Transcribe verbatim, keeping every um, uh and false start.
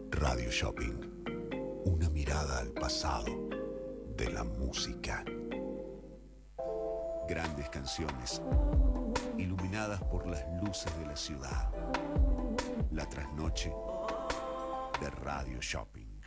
Radio Shopping. Una mirada al pasado de la música. Grandes canciones iluminadas por las luces de la ciudad. La trasnoche de Radio Shopping.